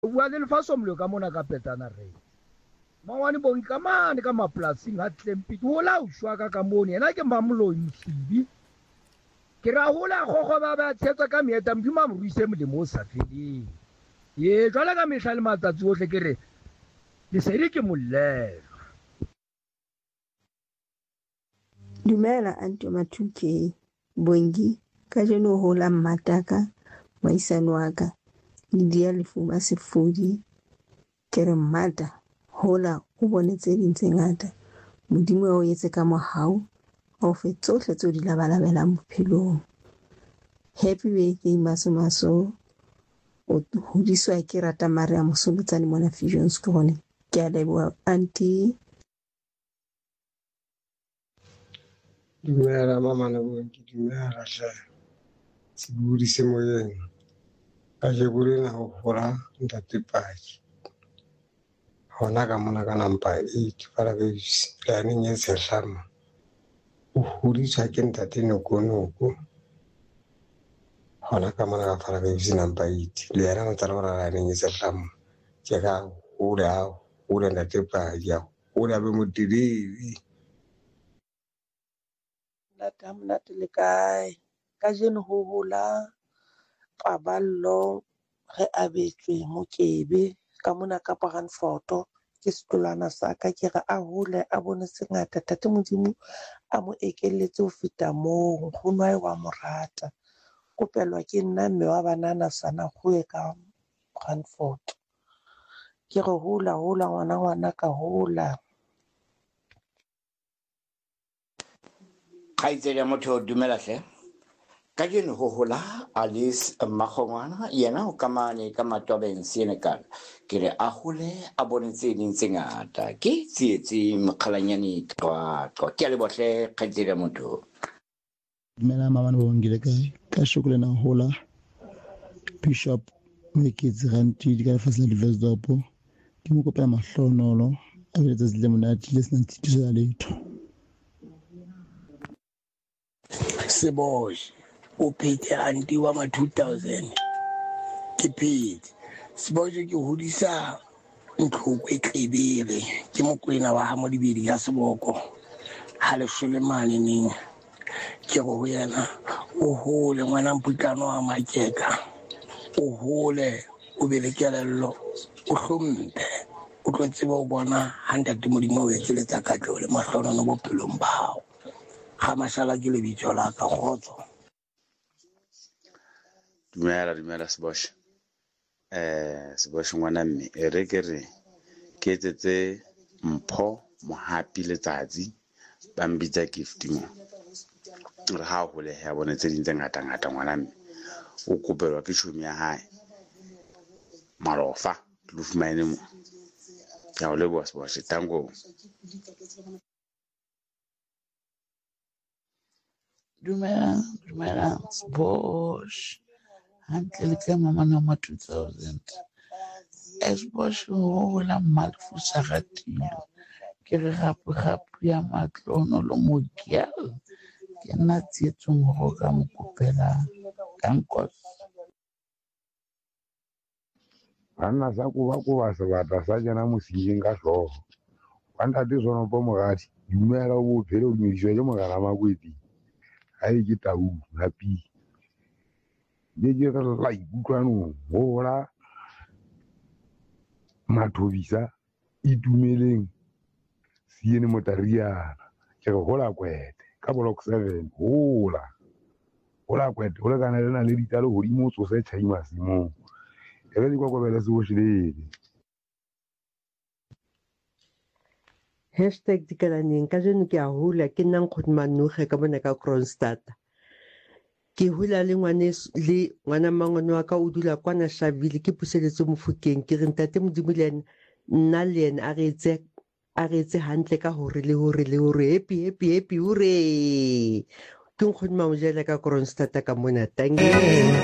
bua le lefaso mlo ka mona ka petana re mawani bongi kamane ka maplasing a tlempiti wola ushwa ka moni ena ke mamlo msibi ke ra hola gogo ba ba tshetsa ka meeta mpima moruise molemo o sa feleng ye jwale ka mehla le matsatsi ohle ke re lesedi ke mollelo. Dumela Anto Mathuke Bongi ka jeno hola mmataka moahisane wa ka Lydia Lefuma Sefodi ke re mmata hola o bone tse ding tse ngata modimo o etse ka mohau o fe tsohle tseo di labalabelang bophelong. Happy birthday Maso o hodiswa ke rata Maria Mosolotsane mona Vision School. Ke a leboha auntie. Dumela mama na Bongi, dumela hle se budise moyeng ka je bule na ho hola ntate Paki hona ka mona ka nampa 8 para ke planning e sehlama o hodiswa ke ntate Nokonoko hona ka mona ka para ke nampa 8 le yena motala ora planning e sehlama ke ka hula ntate Paki ya hula be motileli. Monate le kae ka jeno ho hola paballo re abetswe Mokebe ka mona ka Brandfort ke setolwana sa ka ke re a hole a bone sengata tate modimo a mo ekelletse ho feta moo nkgono wae wa morata kopelwa ke nna mme wa banana sana khoe ka Brandfort ke re hola ngwana ka hola. Khaitsele motho dumela hle ka jeno ho hola Alice Makgongwana yena o kamane ka Matwabeng Senegal ke re a hole a bone tse ding tse ngata ke tsietse mokgalanyane twatwa ke a le bohle khaitsele motho dumela mama Bongi le kae ka shokole na hola Bishop Meketsi Ranti di ka fasela Diversdorp ke mo kopela mahlonolo a bile tsa le monate le sena tshitiso ya letho. Sebosh o phete anti wa ma 2000 ke phete Sebosh ke hodisa ntlhoko e tlebele ke mokwena wa ha mo dibedi ya seboko ha le Sulemane neng ke go yena o hole ngwana mputano wa makeka o hole o bele kelello o hlompe o tlo tseba o bona hantate modimo o etseletsa ka tlole mahlonono bophelong ba hao ga mashala ke lebitso la ka kgotso. Dumela Sebosh Sebosh ngwana mme e re ke re ke etsetse Mpho Mohapi Letsatsi ba mbitsa gift mo re ha hole ya bone tse ding tse ngata ngwana mme o kopelwa ke tšhomi ya hae Malofa Lufumane mo ya o leboha Sebosh tango. Dumela Sebosh hantle le ka mama na ma 2000 Sebosh ho la malfusa ratilo ke re gape ya matlono lo mokial ke nna tsietsong go ka mokopela ka nkos Anna sa kuba sebata sa jena mosing ka hloho wanda di sono po mogadi dumela o bophelo o dumediswa ke mogala makwedi ha e ke tau happy je re la ikutlwanong hola Mathobisa itumeleng siene Motariana ke re hola kwete ka block 7 hola kwete hola kana lena le ditalo hodimo tso se tšhaima simong e re di kokobela se bo shilele #dikalaneng ka jeno ke a hula ke nna Nkgodumanuge ka mona ka Kroonstad ke hula le ngwana mangwane wa ka o dula kwana Shavile ke puseletse Mofokeng ke re ntate modimo le nna le ena a re etse hantle ka hore happy hore ke Nkgodumanuge ka Kroonstad ka mona tangi.